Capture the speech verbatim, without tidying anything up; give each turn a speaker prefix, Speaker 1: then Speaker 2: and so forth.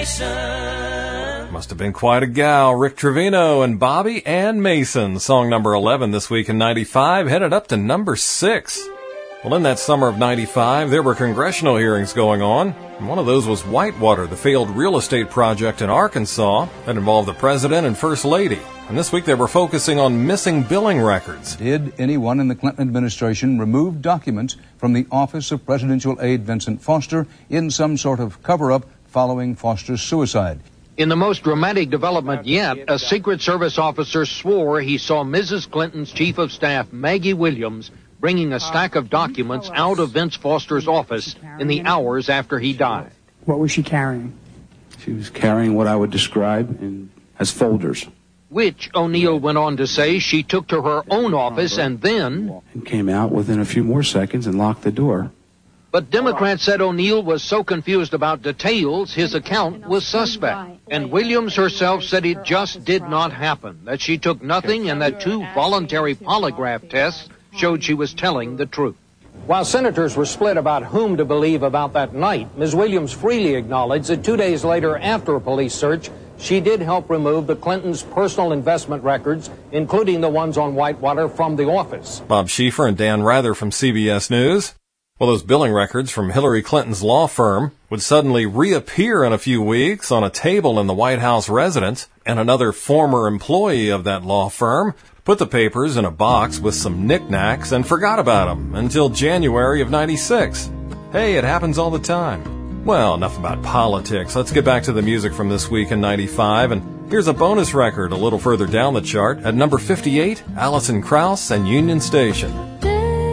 Speaker 1: Mason.
Speaker 2: Must have been quite a gal. Rick Trevino and Bobby Ann Mason. Song number eleven this week in ninety-five, headed up to number six. Well, in that summer of ninety-five, there were congressional hearings going on. And one of those was Whitewater, the failed real estate project in Arkansas that involved the president and first lady. And this week they were focusing on missing billing records.
Speaker 3: Did anyone in the Clinton administration remove documents from the Office of Presidential Aide Vincent Foster in some sort of cover-up following Foster's suicide?
Speaker 4: In the most dramatic development yet, a Secret Service officer swore he saw Missus Clinton's Chief of Staff, Maggie Williams, bringing a stack of documents out of Vince Foster's office in the hours after he died.
Speaker 5: What was she carrying?
Speaker 6: She was carrying what I would describe in, as folders.
Speaker 4: Which, O'Neill went on to say, she took to her own office and then...
Speaker 6: And came out within a few more seconds and locked the door.
Speaker 4: But Democrats said O'Neill was so confused about details, his account was suspect. And Williams herself said it just did not happen, that she took nothing and that two voluntary polygraph tests showed she was telling the truth. While senators were split about whom to believe about that night, Miz Williams freely acknowledged that two days later, after a police search, she did help remove the Clintons' personal investment records, including the ones on Whitewater, from the office.
Speaker 2: Bob Schieffer and Dan Rather from C B S News. Well, those billing records from Hillary Clinton's law firm would suddenly reappear in a few weeks on a table in the White House residence, and another former employee of that law firm put the papers in a box with some knickknacks and forgot about them until January of ninety-six. Hey, it happens all the time. Well, enough about politics. Let's get back to the music from this week in ninety-five, and here's a bonus record a little further down the chart. At number fifty-eight, Alison Krauss and Union Station.